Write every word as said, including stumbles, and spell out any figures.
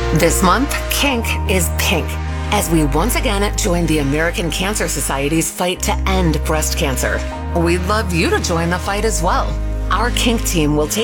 This month, Kink is pink, as we once again join the American Cancer Society's fight to end breast cancer. We'd love you to join the fight as well. Our Kink team will take